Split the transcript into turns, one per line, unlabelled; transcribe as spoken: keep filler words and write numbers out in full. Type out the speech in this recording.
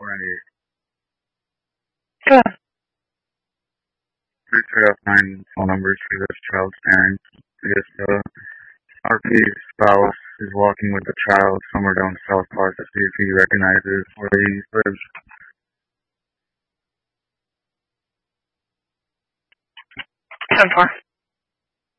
four ninety-eight.
Yeah.
Please set up nine phone numbers for this child's parents. Yes, uh, R P's spouse is walking with the child somewhere down South Park to see if he recognizes where he lives.
ten four.